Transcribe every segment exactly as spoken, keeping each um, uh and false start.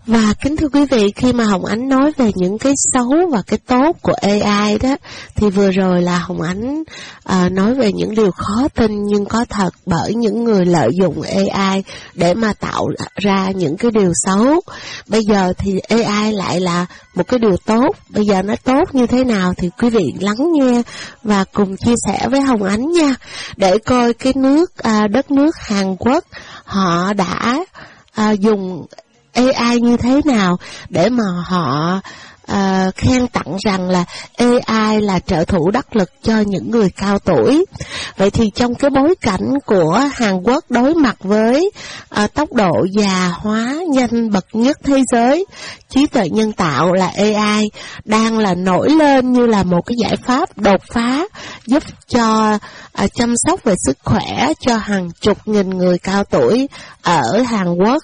Và kính thưa quý vị, khi mà Hồng Ánh nói về những cái xấu và cái tốt của a i đó, thì vừa rồi là Hồng Ánh à, nói về những điều khó tin nhưng có thật bởi những người lợi dụng a i để mà tạo ra những cái điều xấu. Bây giờ thì a i lại là một cái điều tốt. Bây giờ nó tốt như thế nào thì quý vị lắng nghe và cùng chia sẻ với Hồng Ánh nha, để coi cái nước à, đất nước Hàn Quốc họ đã à, dùng a i như thế nào để mà họ à, khen tặng rằng là a i là trợ thủ đắc lực cho những người cao tuổi. Vậy thì trong cái bối cảnh của Hàn Quốc đối mặt với à, tốc độ già hóa nhanh bậc nhất thế giới, trí tuệ nhân tạo là a i đang là nổi lên như là một cái giải pháp đột phá giúp cho à, chăm sóc về sức khỏe cho hàng chục nghìn người cao tuổi ở Hàn Quốc.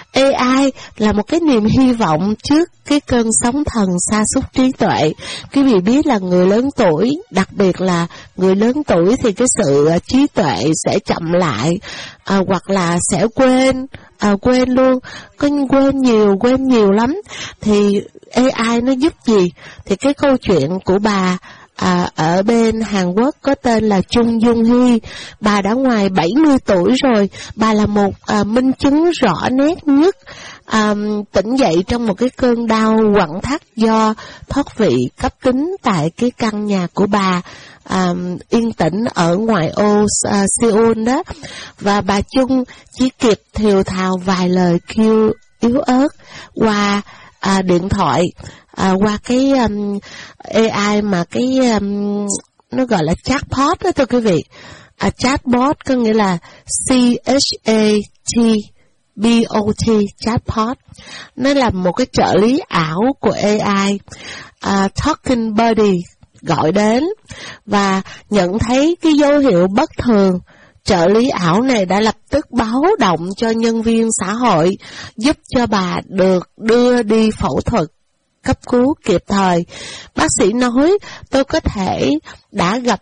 a i là một cái niềm hy vọng trước cái cơn sóng thần sa sút trí tuệ. Quý vị biết là người lớn tuổi, đặc biệt là người lớn tuổi thì cái sự uh, trí tuệ sẽ chậm lại, uh, hoặc là sẽ quên, uh, quên luôn, có quên nhiều, quên nhiều lắm. Thì a i nó giúp gì? Thì cái câu chuyện của bà À, ở bên Hàn Quốc có tên là Chung Dung Hy. Bà đã ngoài bảy mươi tuổi rồi. Bà là một à, minh chứng rõ nét nhất à, tỉnh dậy trong một cái cơn đau quặn thắt do thoát vị cấp tính tại cái căn nhà của bà à, yên tĩnh ở ngoại ô à, Seoul đó. Và bà Chung chỉ kịp thều thào vài lời kêu yếu ớt qua à, điện thoại. À, qua cái um, a i mà cái um, nó gọi là chatbot đó thưa quý vị. À, chatbot có nghĩa là C H A T B O T, chatbot. Nó là một cái trợ lý ảo của a i, à, Talking Buddy gọi đến và nhận thấy cái dấu hiệu bất thường. Trợ lý ảo này đã lập tức báo động cho nhân viên xã hội giúp cho bà được đưa đi phẫu thuật cấp cứu kịp thời. Bác sĩ nói tôi có thể đã gặp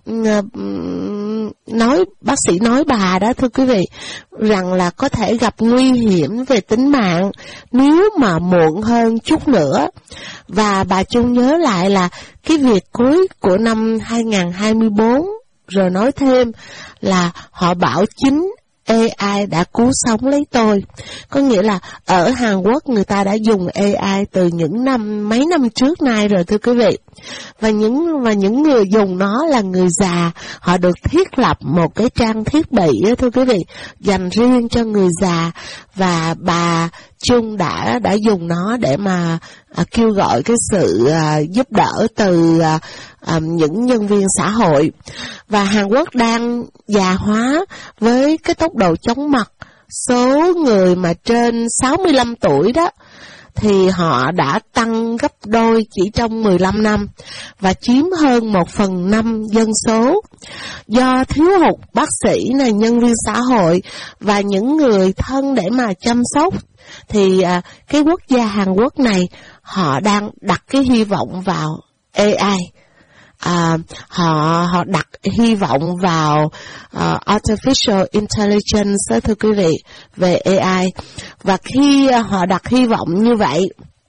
nói bác sĩ nói bà đó thưa quý vị rằng là có thể gặp nguy hiểm về tính mạng nếu mà muộn hơn chút nữa. Và bà Chung nhớ lại là cái việc cuối của năm hai không hai tư, rồi nói thêm là họ bảo chính a i đã cứu sống lấy tôi. Có nghĩa là ở Hàn Quốc người ta đã dùng a i từ những năm mấy năm trước nay rồi thưa quý vị. Và những và những người dùng nó là người già, họ được thiết lập một cái trang thiết bị đó, thưa quý vị, dành riêng cho người già. Và bà Chung đã đã dùng nó để mà à, kêu gọi cái sự à, giúp đỡ từ à, à, những nhân viên xã hội. Và Hàn Quốc đang già hóa với cái tốc độ chóng mặt. Số người mà trên sáu mươi lăm tuổi đó thì họ đã tăng gấp đôi chỉ trong mười lăm năm và chiếm hơn một phần năm dân số. Do thiếu hụt bác sĩ này, nhân viên xã hội và những người thân để mà chăm sóc, thì à, cái quốc gia Hàn Quốc này họ đang đặt cái hy vọng vào a i. À, họ họ đặt hy vọng vào uh, artificial intelligence đó, thưa quý vị, về a i. Và khi uh, họ đặt hy vọng như vậy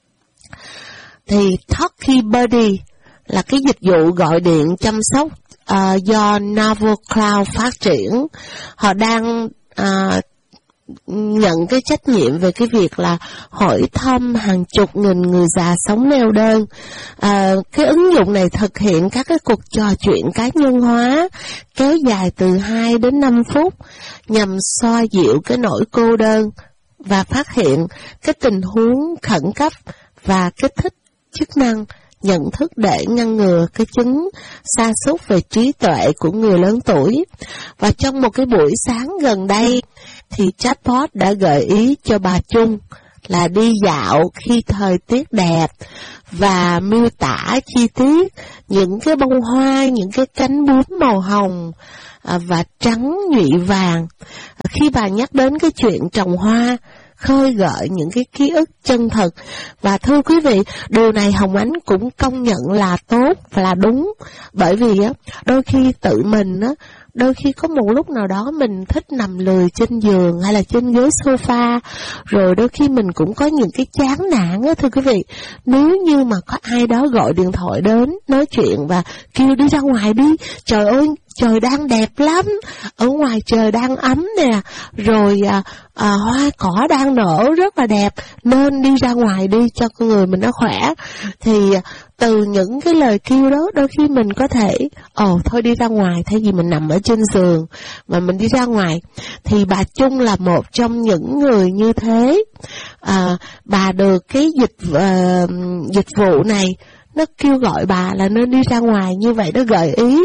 thì Talking Buddy là cái dịch vụ gọi điện chăm sóc uh, do Novo Cloud phát triển. Họ đang uh, nhận cái trách nhiệm về cái việc là hỏi thăm hàng chục nghìn người già sống neo đơn. À, cái ứng dụng này thực hiện các cái cuộc trò chuyện cá nhân hóa kéo dài từ hai đến năm phút nhằm xoa dịu cái nỗi cô đơn và phát hiện cái tình huống khẩn cấp và kích thích chức năng nhận thức để ngăn ngừa cái chứng sa sút về trí tuệ của người lớn tuổi. Và trong một cái buổi sáng gần đây thì chatbot đã gợi ý cho bà Chung là đi dạo khi thời tiết đẹp và miêu tả chi tiết những cái bông hoa, những cái cánh bướm màu hồng và trắng nhụy vàng. Khi bà nhắc đến cái chuyện trồng hoa, khơi gợi những cái ký ức chân thực. Và thưa quý vị, điều này Hồng Ánh cũng công nhận là tốt và là đúng. Bởi vì á, đôi khi tự mình á, đôi khi có một lúc nào đó mình thích nằm lười trên giường hay là trên ghế sofa, rồi đôi khi mình cũng có những cái chán nản á thưa quý vị. Nếu như mà có ai đó gọi điện thoại đến nói chuyện và kêu đi ra ngoài đi, trời ơi trời đang đẹp lắm, ở ngoài trời đang ấm nè, rồi à, à, hoa cỏ đang nở rất là đẹp, nên đi ra ngoài đi cho con người mình nó khỏe. Thì từ những cái lời kêu đó, đôi khi mình có thể ồ thôi đi ra ngoài, thay vì mình nằm ở trên giường mà mình đi ra ngoài. Thì bà Chung là một trong những người như thế. À, bà được cái dịch uh, dịch vụ này nó kêu gọi bà là nên đi ra ngoài, như vậy nó gợi ý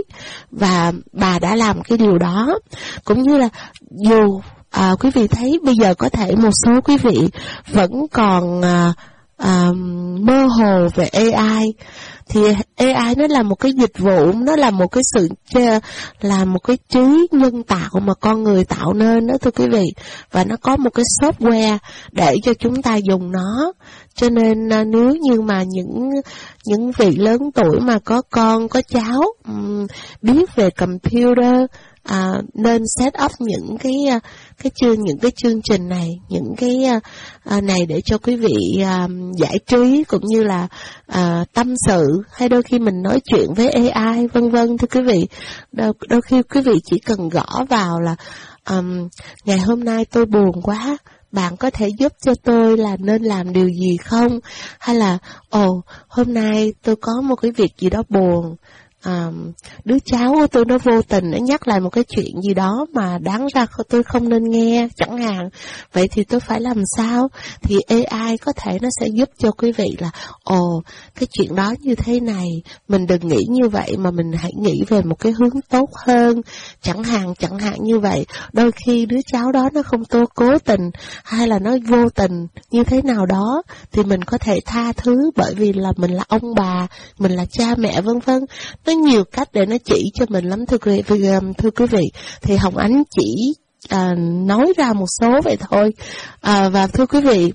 và bà đã làm cái điều đó. Cũng như là dù à, quý vị thấy bây giờ có thể một số quý vị vẫn còn à, à, mơ hồ về a i, thì a i nó là một cái dịch vụ, nó là một cái sự là một cái trí nhân tạo mà con người tạo nên đó thưa quý vị, và nó có một cái software để cho chúng ta dùng nó. Cho nên nếu như mà những những vị lớn tuổi mà có con có cháu um, biết về computer, à, nên set up những cái cái chương những cái chương trình này, những cái à, này để cho quý vị à, giải trí cũng như là à, tâm sự, hay đôi khi mình nói chuyện với a i vân vân thưa quý vị. Đôi, đôi khi quý vị chỉ cần gõ vào là um, ngày hôm nay tôi buồn quá, bạn có thể giúp cho tôi là nên làm điều gì không? Hay là ồ hôm nay tôi có một cái việc gì đó buồn, À, đứa cháu của tôi nó vô tình nó nhắc lại một cái chuyện gì đó mà đáng ra tôi không nên nghe chẳng hạn, vậy thì tôi phải làm sao? Thì a i có thể nó sẽ giúp cho quý vị là ồ cái chuyện đó như thế này, mình đừng nghĩ như vậy mà mình hãy nghĩ về một cái hướng tốt hơn chẳng hạn chẳng hạn như vậy. Đôi khi đứa cháu đó nó không tô cố tình hay là nó vô tình như thế nào đó thì mình có thể tha thứ, bởi vì là mình là ông bà, mình là cha mẹ vân vân. Có nhiều cách để nó chỉ cho mình lắm thưa quý vị. Thưa quý vị, thì Hồng Ánh chỉ à, nói ra một số vậy thôi. À, và thưa quý vị,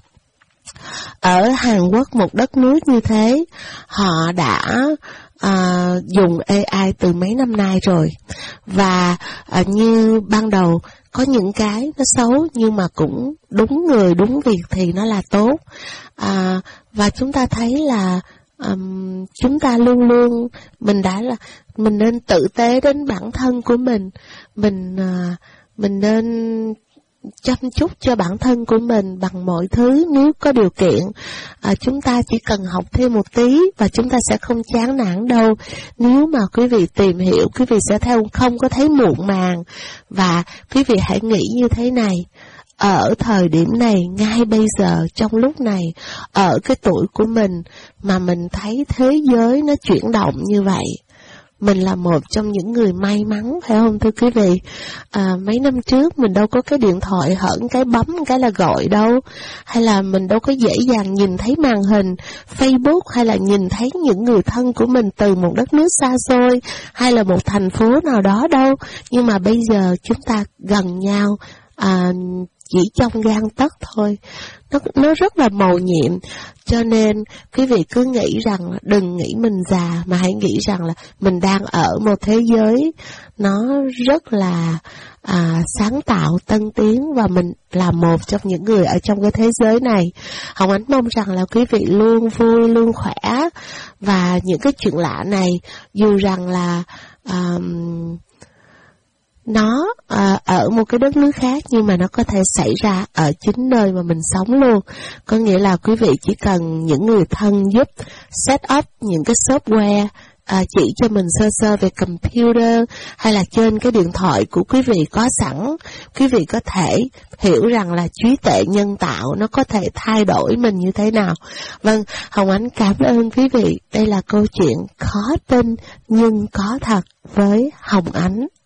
ở Hàn Quốc, một đất nước như thế, họ đã à, dùng a i từ mấy năm nay rồi. Và à, như ban đầu có những cái nó xấu, nhưng mà cũng đúng người đúng việc thì nó là tốt. À, và chúng ta thấy là Um, chúng ta luôn luôn mình đã là mình nên tự tế đến bản thân của mình, mình uh, mình nên chăm chút cho bản thân của mình bằng mọi thứ. Nếu có điều kiện, à, chúng ta chỉ cần học thêm một tí và chúng ta sẽ không chán nản đâu. Nếu mà quý vị tìm hiểu, quý vị sẽ theo không có thấy muộn màng. Và quý vị hãy nghĩ như thế này: ở thời điểm này, ngay bây giờ, trong lúc này, ở cái tuổi của mình mà mình thấy thế giới nó chuyển động như vậy, mình là một trong những người may mắn, phải không thưa quý vị? À, mấy năm trước mình đâu có cái điện thoại hởn cái bấm cái là gọi đâu, hay là mình đâu có dễ dàng nhìn thấy màn hình Facebook, hay là nhìn thấy những người thân của mình từ một đất nước xa xôi hay là một thành phố nào đó đâu. Nhưng mà bây giờ chúng ta gần nhau à, chỉ trong gang tấc thôi. Nó, nó rất là mầu nhiệm. Cho nên quý vị cứ nghĩ rằng, đừng nghĩ mình già, mà hãy nghĩ rằng là mình đang ở một thế giới nó rất là à, sáng tạo, tân tiến, và mình là một trong những người ở trong cái thế giới này. Hồng Ánh mong rằng là quý vị luôn vui, luôn khỏe, và những cái chuyện lạ này, dù rằng là à, nó à, ở một cái đất nước khác, nhưng mà nó có thể xảy ra ở chính nơi mà mình sống luôn. Có nghĩa là quý vị chỉ cần những người thân giúp set up những cái software à, chỉ cho mình sơ sơ về computer, hay là trên cái điện thoại của quý vị có sẵn, quý vị có thể hiểu rằng là trí tuệ nhân tạo nó có thể thay đổi mình như thế nào. Vâng, Hồng Ánh cảm ơn quý vị. Đây là câu chuyện khó tin nhưng có thật với Hồng Ánh.